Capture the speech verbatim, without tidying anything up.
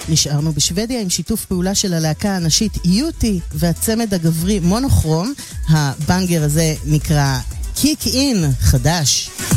נשארנו בשוודיה עם שיתוף פעולה של הלהקה הנשית יוטי והצמד הגברי מונוכרום. הבנגר הזה נקרא קיק אין חדש.